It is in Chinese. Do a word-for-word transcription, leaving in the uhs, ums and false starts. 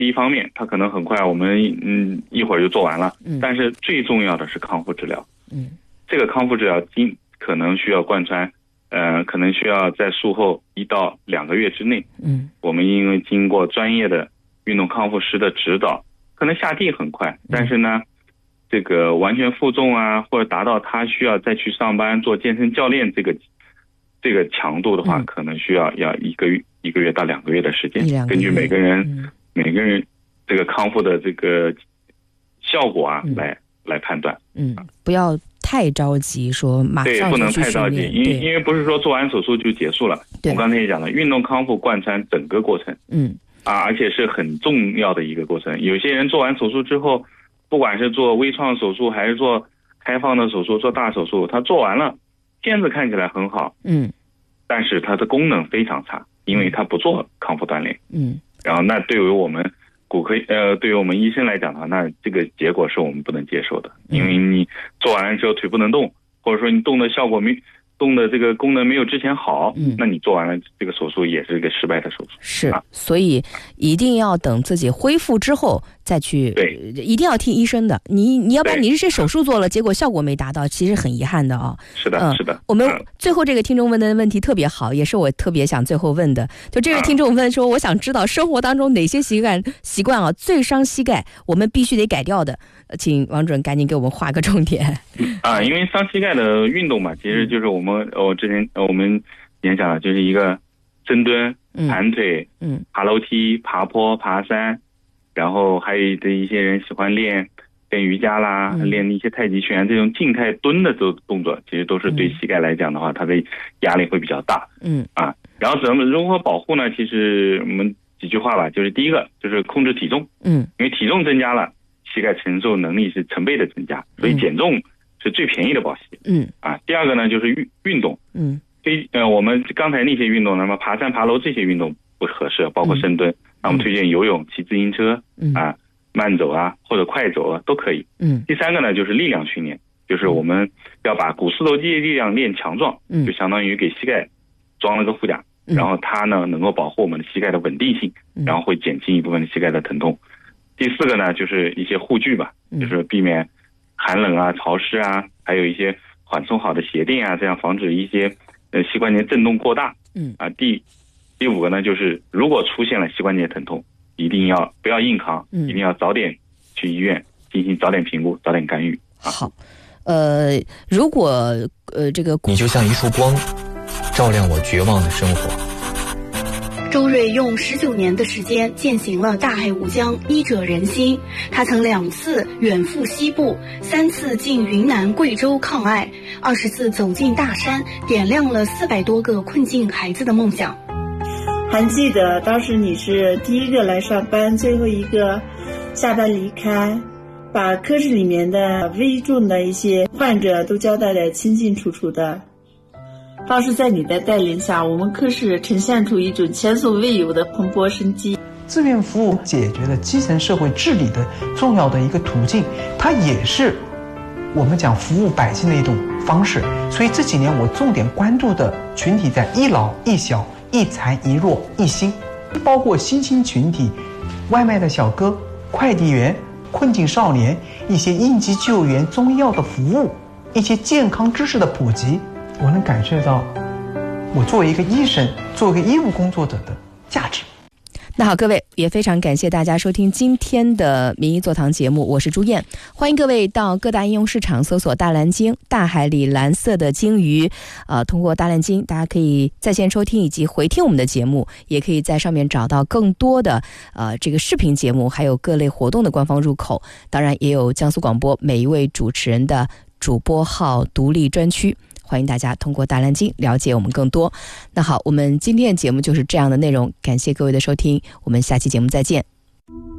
第一方面它可能很快我们嗯一会儿就做完了， 嗯， 但是最重要的是康复治疗。 嗯， 这个康复治疗经可能需要贯穿，呃，可能需要在术后一到两个月之内， 嗯， 我们因为经过专业的运动康复师的指导，可能下地很快，但是呢，这个完全负重啊，或者达到他需要再去上班做健身教练这个这个强度的话， 嗯， 可能需要要一个月一个月到两个月的时间， 一两个月根据每个人、 嗯、 每个人这个康复的这个效果啊、 嗯、 来来判断。 嗯，不要太着急说马上就去训练， 对，不能太着急，因为因为不是说做完手术就结束了。我刚才也讲了，运动康复贯穿整个过程。 嗯。 啊，而且是很重要的一个过程。有些人做完手术之后，不管是做微创手术还是做开放的手术、做大手术，他做完了，片子看起来很好， 嗯， 但是他的功能非常差，因为他不做康复锻炼， 嗯， 然后那对于我们骨科呃，对于我们医生来讲的话，那这个结果是我们不能接受的，因为你做完了之后腿不能动，或者说你动的效果没。动的这个功能没有之前好，嗯，那你做完了这个手术也是一个失败的手术。 是，啊、所以一定要等自己恢复之后再去， 对， 一定要听医生的。你你要不然你是这手术做了，结果效果没达到，其实很遗憾的啊、哦。 是的， 嗯、 是的。 我们最后这个听众问的问题特别好，也是我特别想最后问的。就这位听众问说，我想知道生活当中哪些习惯习惯啊最伤膝盖，我们必须得改掉的。请王主任赶紧给我们画个重点啊！因为伤膝盖的运动嘛，其实就是我们我之前我们以前讲了，就是一个深蹲、盘腿、 嗯、 爬楼梯、爬坡、爬山，然后还有的一些人喜欢练练瑜伽啦、嗯、练一些太极拳这种静态蹲的这动作，其实都是对膝盖来讲的话，它的压力会比较大。 嗯啊，然后怎么如何保护呢？其实我们几句话吧，就是第一个就是控制体重， 嗯， 因为体重增加了。膝盖承受能力是成倍的增加，所以减重是最便宜的保膝。 嗯啊，第二个呢就是运运动。 嗯， 非呃我们刚才那些运动，那么爬山、爬楼这些运动不合适，包括深蹲。那、嗯、我们推荐游泳、骑自行车， 嗯啊，慢走啊或者快走啊都可以。 嗯， 第三个呢就是力量训练，就是我们要把股四头肌力量练强壮， 嗯， 就相当于给膝盖装了个护甲，嗯、然后它呢能够保护我们的膝盖的稳定性， 嗯、 然后会减轻一部分的膝盖的疼痛。第四个呢，就是一些护具吧，就是避免寒冷啊、潮湿啊，还有一些缓冲好的鞋垫啊，这样防止一些呃膝关节震动过大。 嗯啊，第第五个呢，就是如果出现了膝关节疼痛，一定要不要硬扛， 嗯、 一定要早点去医院进行早点评估、早点干预。 啊、好，呃，如果呃这个你就像一束光，照亮我绝望的生活。 周瑞用十九年的时间践行了大海无疆，医者仁心。他曾两次远赴西部，三次进云南、贵州抗艾，二十次走进大山，点亮了四百多个困境孩子的梦想。 还记得当时你是第一个来上班，最后一个下班离开，把科室里面的危重的一些患者都交代得清清楚楚的。当时在你的带领下，我们科室呈现出一种前所未有的蓬勃生机。 志愿服务解决了基层社会治理的重要的一个途径，它也是我们讲服务百姓的一种方式。所以这几年我重点关注的群体在一老一小一残一弱一新，包括新兴群体、外卖的小哥、快递员、困境少年、一些应急救援、中医药的服务、一些健康知识的普及。我能感受到我作为一个医生，作为一个医务工作者的价值。 那好，各位也非常感谢大家收听今天的民医座堂节目，我是朱燕，欢迎各位到各大应用市场搜索大蓝鲸，大海里蓝色的鲸鱼，呃，通过大蓝鲸大家可以在线收听以及回听我们的节目，也可以在上面找到更多的呃这个视频节目，还有各类活动的官方入口，当然也有江苏广播每一位主持人的主播号独立专区，欢迎大家通过大蓝鲸了解我们更多。那好，我们今天的节目就是这样的内容，感谢各位的收听，我们下期节目再见。